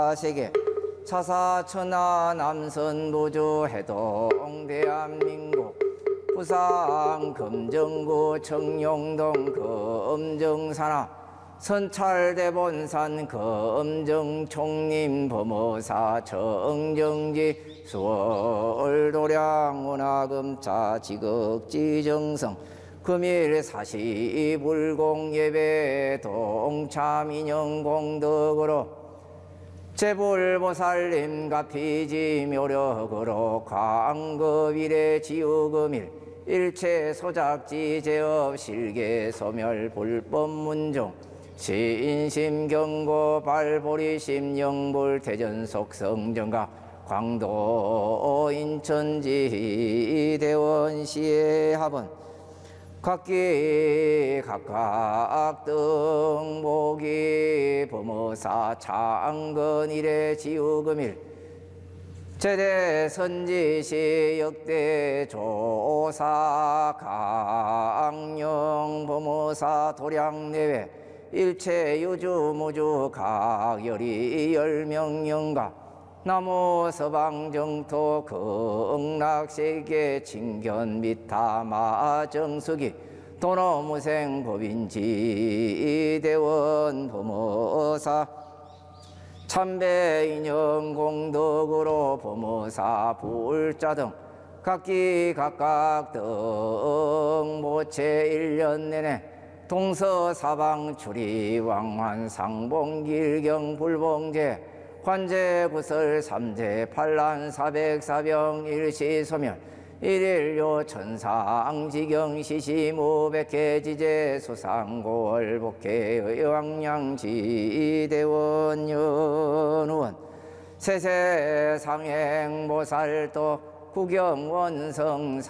세계 차사천하 남선보조 해동 대한민국 부산 금정구 청룡동 금정산하 선찰대본산 금정총림 범어사 정정지 수월도량 원화금자 지극지정성 금일 사시불공예배 동참인영공덕으로 제불보살님 가피지 묘력으로 광급일의 지우금일 일체 소작지 제업 실계 소멸 불법문종 신심경고 발보리심 영불 대전속성정가 광도 인천지 대원시의 합은 각기 각각 등복이 범어사 창건일의 지우금일 제대 선지시 역대 조사 강령 범어사 도량내외 일체 유주무주 각열이 열명영가 나무 서방정토 극락세계 진견 미타마 정수기 도노무생 법인지 대원 범어사 참배인영 공덕으로 범어사 불자 등 각기 각각 등 모체 1년 내내 동서사방 출이 왕환 상봉길경 불봉제 관제 구설 삼재 판란 사백사병 일시소멸 일일요 천상지경 시시무백해지제 수상고월복해 의왕량지대원연원 세세상행보살도 구경원성